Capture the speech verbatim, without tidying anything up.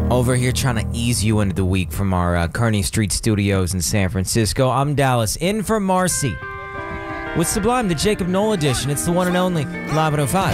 Over here trying to ease you into the week from our uh, Kearney Street studios in San Francisco. I'm Dallas, in for Marcy. With Sublime, the Jacob Knoll edition. It's the one and only Live one oh five.